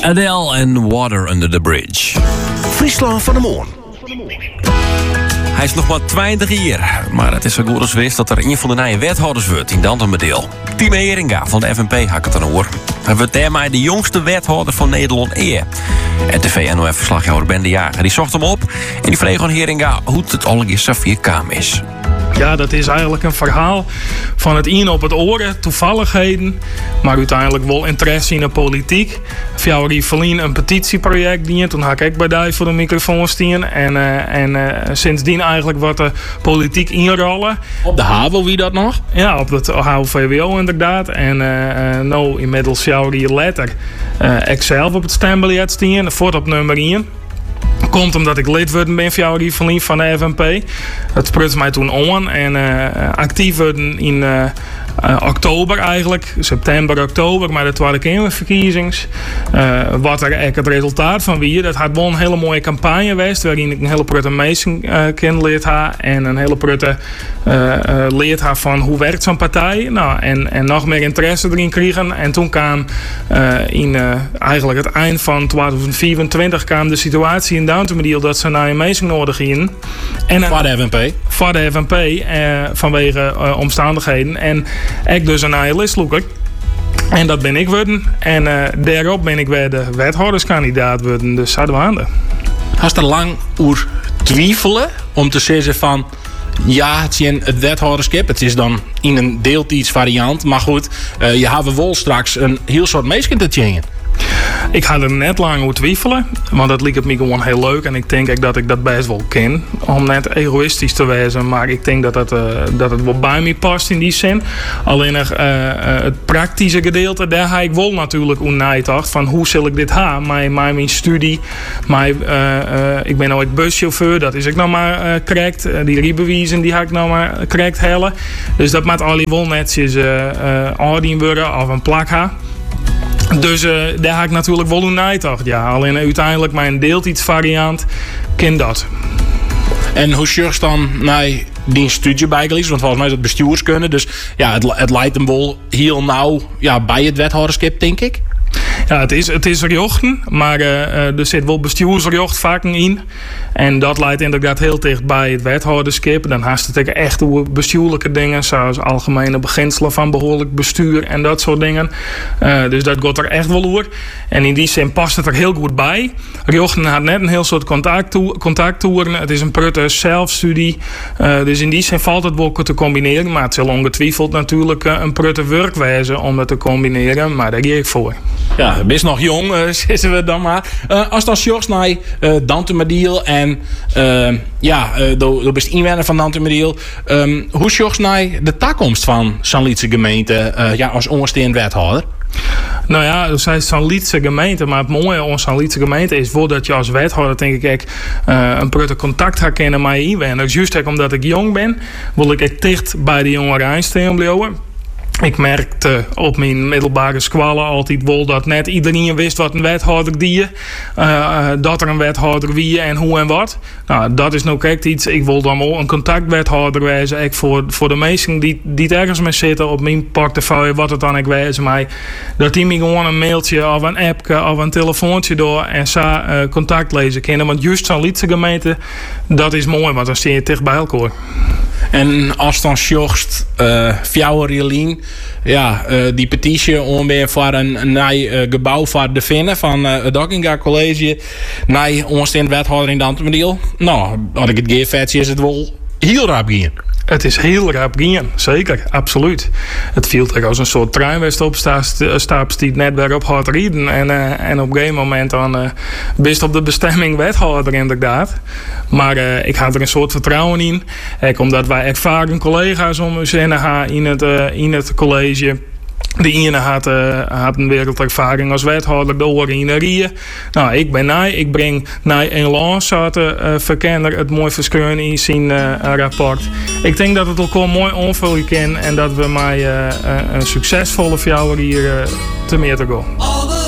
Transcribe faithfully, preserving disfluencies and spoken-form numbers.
Adele en Water Under the Bridge. Friesland van de Moon. Hij is nog maar twintig jaar, maar het is zo goed als wist dat er een van de nieuwe wethouders wordt in Dantenbedeel. Timo Heringa van de F N P had het aan hoor. Hij wordt daarmee de jongste wethouder van Nederland eer. R T V N O F-verslaghouder Ben de Jager die zocht hem op en die vreeg aan Heringa hoe het al eens Safir Kaam is. Ja, dat is eigenlijk een verhaal van het een op het oren, toevalligheden, maar uiteindelijk wel interesse in de politiek. Via Rievelien een petitieproject dient, toen had ik bij die voor de microfoon staan en, uh, en uh, sindsdien eigenlijk wat de politiek inrollen. Op de HAVO, wie dat nog? Ja, op het H O V W O inderdaad. En uh, uh, nou inmiddels jou hier letter uh, ik zelf op het stembiljet staan, voort op nummer één. Komt omdat ik lid worden ben van Rievelien van de F N P. Dat sprutste mij toen aan. En uh, actief worden in uh, uh, oktober eigenlijk. September, oktober. Maar dat waren geen verkiezings. Uh, wat er eigenlijk het resultaat van wie. Dat had wel een hele mooie campagne geweest. Waarin ik een hele prutte meisje uh, ken leerd haar. En een hele prutte uh, uh, leerd haar van hoe werkt zo'n partij. Nou, en, en nog meer interesse erin kregen. En toen kwam uh, in uh, eigenlijk het eind van twintig vierentwintig kwam de situatie in Dantenbedeel dat ze naar een meisje nodig gingen. En voor de F N P? Voor de F N P, uh, vanwege uh, omstandigheden. En ik dus een nieuwe listloeker. En dat ben ik worden. En uh, daarop ben ik weer de wethouderskandidaat worden. Dus hadden we handen. Hast er lang oer twijfelen om te zeggen van ja, het is het wethouderschap. Het is dan in een deeltijdsvariant. Maar goed, uh, je hebt wel straks een heel soort meisje te tjengen. Ik ga er net lang over twijfelen, want dat leek het me gewoon heel leuk en ik denk ook dat ik dat best wel ken. Om net egoïstisch te wezen, maar ik denk dat het, uh, dat het wel bij me past in die zin. Alleen uh, uh, het praktische gedeelte, daar ga ik wel natuurlijk over nagedacht van hoe zal ik dit hebben. Mijn, mijn studie, mijn, uh, uh, ik ben ooit buschauffeur, dat is ik nou maar uh, correct. Uh, die rijbewijzen die ga ik nou maar correct hellen. Dus dat moet al die wel netjes uh, uh, aandiend worden of een plak hebben. Dus uh, daar heb ik natuurlijk wel een nagedacht. Ja, alleen uiteindelijk mijn deeltijdsvariant ken dat. En hoe zorg dan naar die studie bijgelezen? Want volgens mij is het bestuurskunde. Dus ja, het, het leidt hem wel heel nauw ja, bij het wethouderschap, denk ik. Ja, het is, het is rechten, maar uh, er zit wel bestuursrecht vaak in. En dat leidt inderdaad heel dicht bij het wethouderschap. Dan haast het echt over bestuurlijke dingen, zoals algemene beginselen van behoorlijk bestuur en dat soort dingen. Uh, dus dat gaat er echt wel over. En in die zin past het er heel goed bij. Rechten had net een heel soort contacttoeren. Het is een prutte zelfstudie. Uh, dus in die zin valt het wel te combineren. Maar het zal ongetwijfeld natuurlijk uh, een prutte werkwijze om het te combineren. Maar daar geef ik voor. Ja, best nog jong, uh, zitten we dan maar. Uh, als dan Sjors naar uh, Dantenbedeel en uh, ja, uh, door best inwoner van Dantenbedeel. Um, hoe Sjors naar de toekomst van Sanlietse gemeente uh, ja, als ondersteunend wethouder? Nou ja, dat is Sanlietse gemeente, maar het mooie aan Sanlietse gemeente is wel dat je als wethouder denk ik uh, een prutte contact herkennen met je inwoners. Juist omdat ik jong ben, wil ik echt dicht bij de jongeren aanstaan blijven. Ik merkte op mijn middelbare scholen altijd wel dat net iedereen wist wat een wethouder die uh, dat er een wethouder wie en hoe en wat. Nou, dat is nou kijk iets. Ik wil dan wel een contactwethouder wijzen. Ik voor, voor de meesten die, die ergens mee zitten op mijn portefeuille, wat het dan ik wijzen mij. Dat die me gewoon een mailtje of een appje of een telefoontje door en zo uh, contact lezen kunnen. Want juist zo'n Lietse gemeente, dat is mooi, want dan sta je dicht bij elkaar. En als dan Sjorst, uh, Fjouwer Jelien, ja, uh, die petitie ongeveer voor een, een nieuw uh, gebouw voor de Vinnen van uh, het Dockinga College, naar ondersteunend wethouder in Dantenbedeel. Nou, als ik het geef, is het wel heel rap gaan. Het is heel rap gaan, zeker, absoluut. Het viel er als een soort treinwest op, stapst die net weer op hard rijden. En, uh, en op een gegeven moment dan uh, best op de bestemming wethouder inderdaad. Maar uh, ik had er een soort vertrouwen in. Ook omdat wij ervaren collega's om ons heen gaan in het, uh, in het college. De ene had, uh, had een wereldervaring als wethouder door in de Rieën. Nou, ik ben naai. Ik breng naai een lans, had de uh, verkenner het mooi verscheuren in zijn uh, rapport. Ik denk dat het ook wel mooi onvullen kan en dat we maar uh, uh, een succesvolle fjouwer hier uh, te meer te gaan.